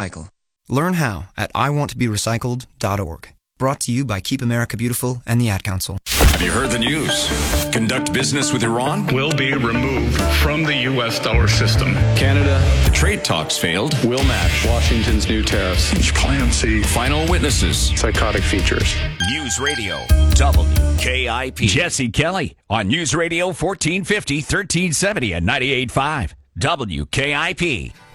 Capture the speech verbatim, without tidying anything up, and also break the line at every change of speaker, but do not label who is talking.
recycle. Learn how at I want to be recycled dot org. Brought to you by Keep America Beautiful and the Ad Council.
Have you heard the news? Conduct business with Iran?
Will be removed from the U S dollar system.
Canada. The trade talks failed.
Will match Washington's new tariffs.
Plan C.
Final witnesses.
Psychotic features.
News Radio W K I P. Jesse Kelly on News Radio fourteen fifty, thirteen seventy and ninety-eight point five W K I P.